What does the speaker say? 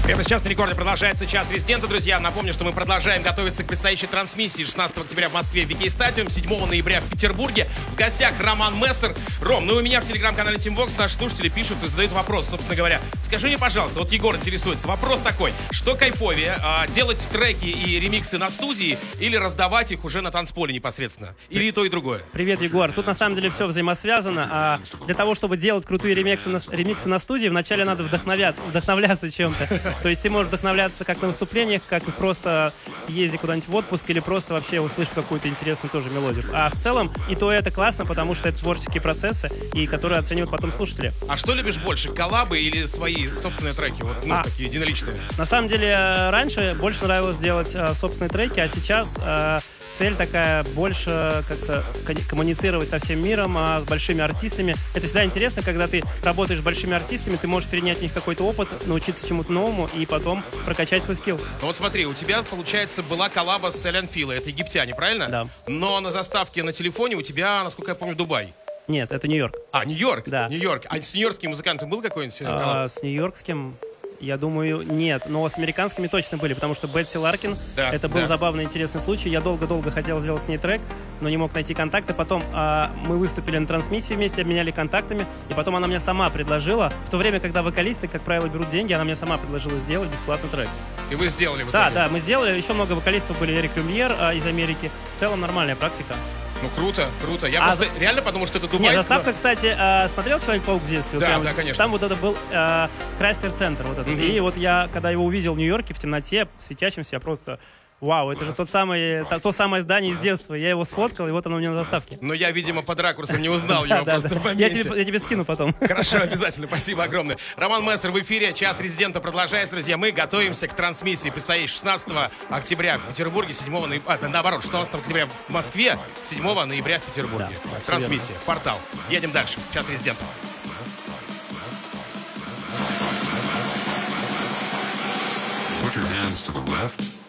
Прямо сейчас на рекорде продолжается час резидента, друзья. Напомню, что мы продолжаем готовиться к предстоящей трансмиссии 16 октября в Москве в Викей Стадиум, 7 ноября в Петербурге. В гостях Роман Мессер. Ром, ну у меня в телеграм-канале Team Vox наши слушатели пишут и задают вопрос, собственно говоря. Скажи мне, пожалуйста, вот Егор интересуется. Вопрос такой, что кайфовее, делать треки и ремиксы на студии или раздавать их уже на танцполе непосредственно? Или и то, и другое? Привет, Егор. Тут на самом деле все взаимосвязано. Для того, чтобы делать крутые ремиксы на студии, вначале надо вдохновляться чем-то. То есть ты можешь вдохновляться как на выступлениях, как и просто ездить куда-нибудь в отпуск или просто вообще услышать какую-то интересную тоже мелодию. А в целом и то, и это классно, потому что это творческие процессы, и которые оценивают потом слушатели. А что любишь больше, коллабы или свои собственные треки? Вот, такие единоличные. На самом деле, раньше больше нравилось делать собственные треки, а сейчас цель такая больше как-то коммуницировать со всем миром, с большими артистами. Это всегда интересно, когда ты работаешь с большими артистами, ты можешь перенять от них какой-то опыт, научиться чему-то новому и потом прокачать свой скилл. Ну вот смотри, у тебя, получается, была коллаба с Элен Фило, это египтяне, правильно? Да. Но на заставке на телефоне у тебя, насколько я помню, Дубай. Нет, это Нью-Йорк. А, Нью-Йорк? Да. Нью-Йорк. А с нью-йоркским музыкантом был какой-нибудь коллаб? С нью-йоркским... Я думаю, нет. Но с американскими точно были, потому что Бетси Ларкин, это был забавный, интересный случай. Я долго-долго хотел сделать с ней трек, но не мог найти контакты. Потом мы выступили на трансмиссии вместе, обменяли контактами, и потом она мне сама предложила, в то время, когда вокалисты, как правило, берут деньги, она мне сама предложила сделать бесплатный трек. И вы сделали в итоге? Да, мы сделали. Еще много вокалистов были, Эрик Люмьер из Америки. В целом нормальная практика. Ну, круто. Я просто реально подумал, что это Дубай. Нет, заставка, кстати, смотрел «Человек-паук» в детстве? Да, конечно. Там вот это был Крайслер-центр. Вот этот. И вот я, когда его увидел в Нью-Йорке в темноте, светящемся, я просто... Вау, это же то самое здание из детства. Я его сфоткал, и вот оно у меня на заставке. Но я, видимо, под ракурсом не узнал его просто в моменте. Я тебе скину потом. Хорошо, обязательно. Спасибо огромное. Роман Мессер в эфире. Час резидента продолжается, друзья. Мы готовимся к трансмиссии, предстоит 16 октября в Петербурге, 7 ноября... наоборот, 16 октября в Москве, 7 ноября в Петербурге. Да, трансмиссия, портал. Едем дальше. Час резидента. Put your hands to the left